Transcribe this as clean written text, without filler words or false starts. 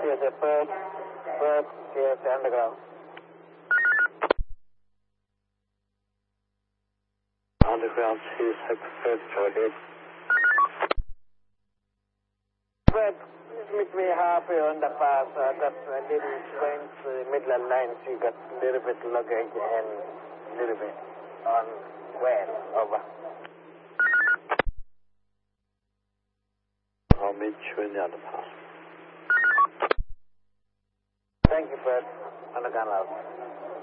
Here's a Perth, here's the underground. Underground 2, Perth, go ahead. Perth, meet me halfway on the pass. I got a little strange Midland lines. You got a little bit luggage and a little bit on van. Over. I'll meet you in the underpass. Thank you, Perth. Underground out.